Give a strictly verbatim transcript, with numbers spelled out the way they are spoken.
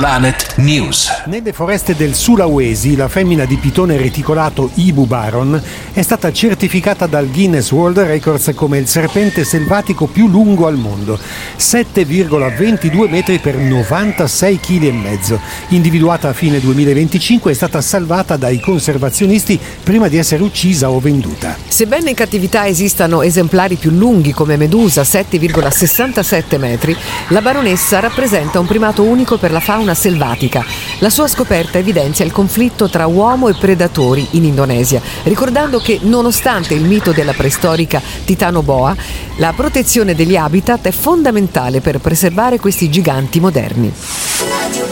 Planet News. Nelle foreste del Sulawesi la femmina di pitone reticolato Ibu Baron è stata certificata dal Guinness World Records come il serpente selvatico più lungo al mondo, sette virgola ventidue metri per novantasei chili e mezzo. Individuata a fine duemilaventicinque, è stata salvata dai conservazionisti prima di essere uccisa o venduta. Sebbene in cattività esistano esemplari più lunghi come Medusa, sette virgola sessantasette metri, la baronessa rappresenta un primato unico per la fauna selvatica. La sua scoperta evidenzia il conflitto tra uomo e predatori in Indonesia, ricordando che nonostante il mito della preistorica Titano Boa, la protezione degli habitat è fondamentale per preservare questi giganti moderni.